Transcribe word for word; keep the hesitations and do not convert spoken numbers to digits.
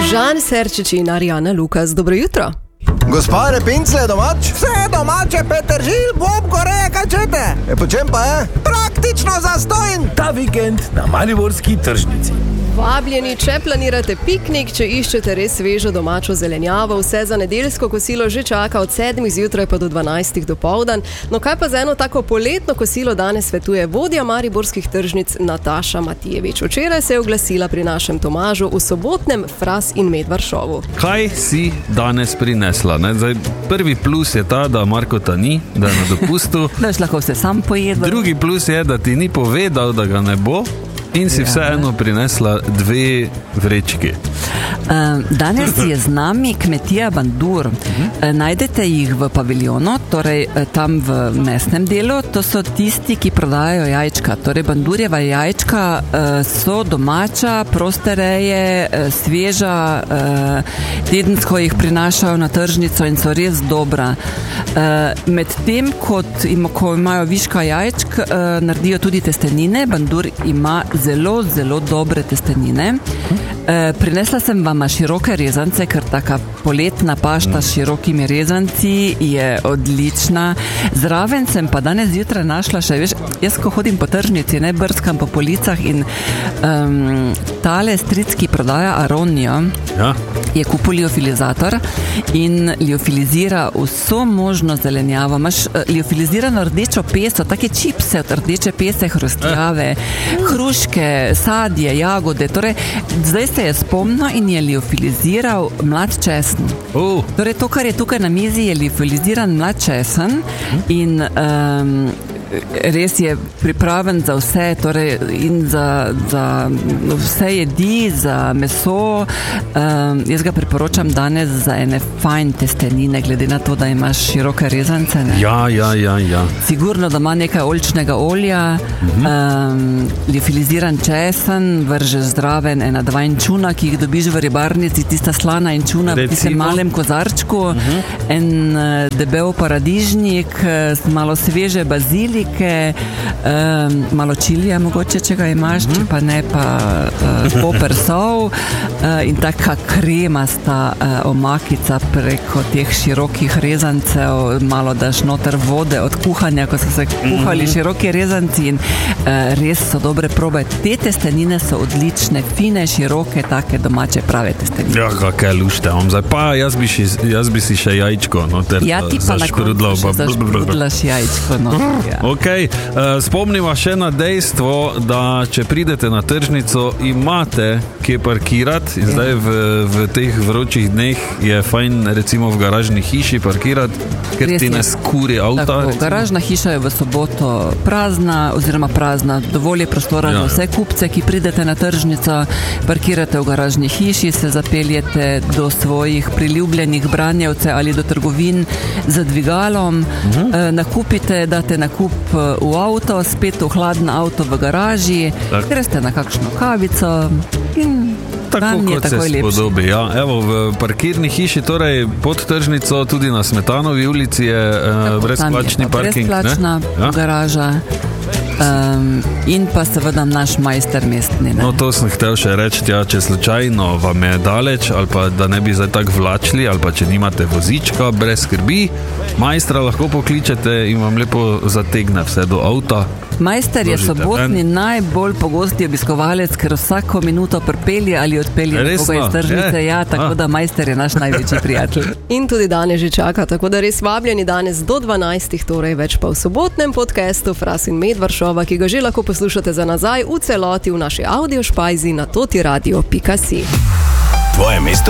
Žan Serčič in Arijana Lukas, dobro jutro. Gospa Repince je domač? Vse domače, Petržil, Bob, Goreja, kaj čete? E, po čem pa je? Praktično zastojn. Ta vikend na mariborski tržnici. Vabljeni, če planirate piknik, če iščete res svežo domačo zelenjavo, vse za nedeljsko kosilo že čaka od sedmih zjutraj pa do dvanajstih dopoldan. No kaj pa za eno tako poletno kosilo danes svetuje vodja mariborskih tržnic Nataša Matijevič. Včeraj se je oglasila pri našem Tomažu v sobotnem Fras in Medvaršovu. Kaj si danes prinesla? Ne? Zdaj, prvi plus je ta, da Markota ni, da je na dopustu. Da si lahko vse sam pojedel. Drugi plus je, da ti ni povedal, da ga ne bo. In si vseeno prinesla dve vrečki. Danes je z nami kmetija Bandur. Najdete jih v paviljonu, torej tam v mestnem delu. To so tisti, ki prodajajo jajčka. Torej Bandurjeva jajčka so domača, proste reje, sveža, tedensko jih prinašajo na tržnico in so res dobra. Medtem, kot ko imajo viška jajčk, naredijo tudi testenine. Bandur ima zelo, zelo dobre testenine. E, prinesla sem vama široke rezance, ker taka poletna pašta s širokimi rezanci je odlična. Zraven sem pa danes zjutraj našla še, veš, jaz ko hodim po tržnici, ne, brskam po policah in um, tale stric, ki prodaja Aronijo, ja. Je kupil liofilizator in liofilizira vso možno zelenjavo. Imaš liofilizirano rdečo peso, take čipse od rdeče pese, hrustljave, hruške, sadje, jagode. Torej, zdaj se je spomnil in je liofiliziral mlad česen. Uh. Torej, to, kar je tukaj na mizi, je liofiliziran mlad česen in um, res je pripraven za vse, torej in za, za vse jedi, za meso. Um, jaz ga priporočam danes za ene fajn testenine, glede na to, da imaš široke rezance. Ne? Ja, ja, ja, ja. Sigurno, da ima nekaj oljčnega olja, uh-huh. um, liofiliziran česen, vržeš zraven ena dva inčuna, ki jih dobiš v ribarnici, tista slana inčuna v tistem malem kozarčku, uh-huh. en uh, debel paradižnik, uh, malo sveže bazilike, um, malo čilija mogoče, če ga imaš, mm-hmm. če pa ne, pa uh, poper sol uh, in taka kremasta uh, omakica preko teh širokih rezancev, malo daš noter vode od kuhanja, ko so se kuhali mm-hmm. široki rezanci in uh, res so dobre probe. Te testenine so odlične, fine, široke, take domače prave testenine. Ja, kakaj lušte, zdaj pa jaz bi, ši, jaz bi si še jajčko noter zaškrudlal. Ja, ti pa na koncu še zaškrudlaš jajčko noter, ja. Ok, uh, spomniva še na dejstvo, da če pridete na tržnico, imate kje parkirati in zdaj v, v teh vročih dneh je fajn recimo v garažni hiši parkirati, ker ti ne skuri avta. Tako, garažna hiša je v soboto prazna oziroma prazna, dovolj je prostora ja. Za vse kupce, ki pridete na tržnico, parkirate v garažni hiši, se zapeljete do svojih priljubljenih branjevce ali do trgovin za dvigalom, uh-huh. uh, nakupite, date nakup v avto, spet v hladen avto v garaži, greste na kakšno kavico in tako kot tako se spodobi. Ja, evo, v parkirni hiši, torej pod tržnico, tudi na Smetanovi ulici je uh, brezplačni parking. Brezplačna ja? Garaža. Um, in pa seveda naš majster mestni. Ne? No, to sem hotel še reči, ja, če slučajno vam je daleč, ali pa da ne bi zdaj tako vlačili, ali pa če nimate vozička, brez skrbi, majstra lahko pokličete in vam lepo zategne vse do avta. Majster je sobotni en... najbolj pogosti obiskovalec, ker vsako minuto pripelje ali odpelje nekoga iz tržnice, ja, tako A. da majster je naš največji prijatelj. In tudi danes že čaka, tako da res vabljeni danes do dvanajstih, torej več pa v sobotnem podcastu Fras in Medvaršova, ki ga že lahko poslušate za nazaj v celoti v naši audio špajzi na totiradio pika si. Tvoje mesto